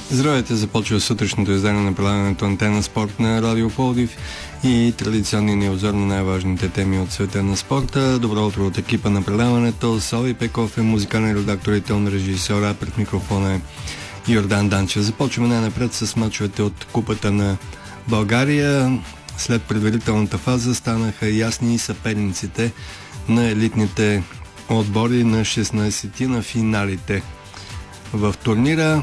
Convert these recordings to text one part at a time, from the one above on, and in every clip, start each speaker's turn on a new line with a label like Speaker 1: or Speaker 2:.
Speaker 1: Здравейте, започва сутрешното издание на предаването Антена Спорт на Радио Пловдив и традиционния ни обзор на най-важните теми от света на спорта. Добро утро от екипа на предаването. Слави Пеков е музикален редактор и тон режисьор, а пред микрофона е Йордан Данчев. Започваме най-напред с мачовете от Купата на България. След предварителната фаза станаха ясни и съперниците на елитните отбори на 16-ти на финалите в турнира.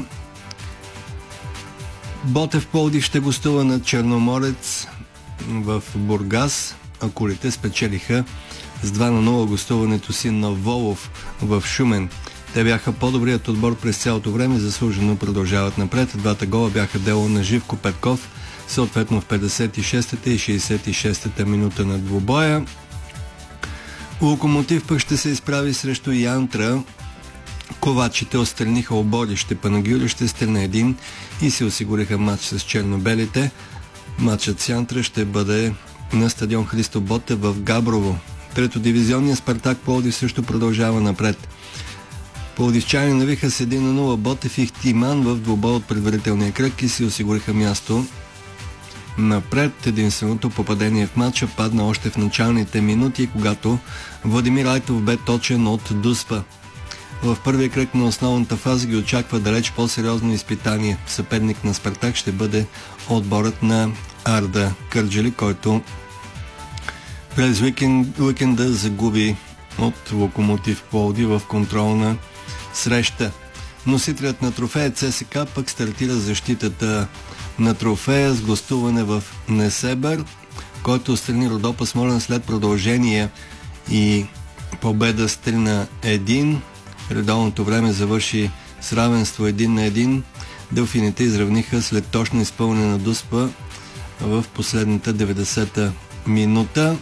Speaker 1: Ботев Пловдив ще гостува на Черноморец в Бургас, а Кулите спечелиха с 2-0 гостуването си на Волов в Шумен. Те бяха по-добрият отбор през цялото време, заслужено продължават напред. Двата гола бяха дело на Живко Петков, съответно в 56-та и 66-та минута на двубоя. Локомотив пък ще се изправи срещу Янтра. Ковачите отстраниха оборище Панагюрище с 3-1 и се осигуриха матч с чернобелите. Матчът с Янтра ще бъде на стадион Христо Ботев в Габрово. Третодивизионният Спартак Пловдив също продължава напред. Пловдивчани навиха с 1-0 Ботев и Хтиман в двубой от предварителния кръг и си осигуриха място напред. Единственото попадение в матча падна още в началните минути, когато Владимир Айтов бе точен от Дуспа. В първия кръг на основната фаза ги очаква далеч по-сериозно изпитание. Съперник на Спартак ще бъде отборът на Арда Кърджали, който през уикенда загуби от Локомотив Пловдив в контролна среща. Носителят на трофея ЦСК пък стартира защитата на трофея с гостуване в Несебър, който отстрани Родопа Смолян след продължение и победа с 3-1. Редовното време завърши с равенство 1-1. Делфините изравниха след точно изпълнение на Дуспа в последната 90-та минута.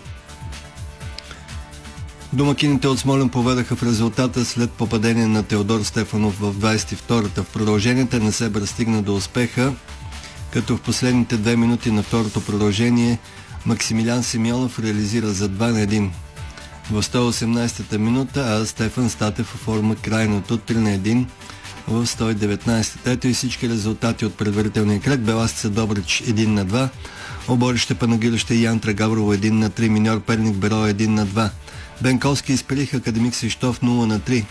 Speaker 1: Домакините от Смолян поведаха в резултата след попадение на Теодор Стефанов в 22-та. В продълженията не се стигна до успеха, като в последните 2 минути на второто продължение Максимилиан Симеонов реализира за 2-1. В 118-та минута, а Стефан Статев оформа крайното 3-1 в 119-та. Ето и всички резултати от предварителния кръг. Беласица Добрич 1-2, Оборище Панагюрище и Янтра Габрово 1-3, Миньор Перник Беро 1-2. Бенковски изпелиха Академик Свищов 0-3.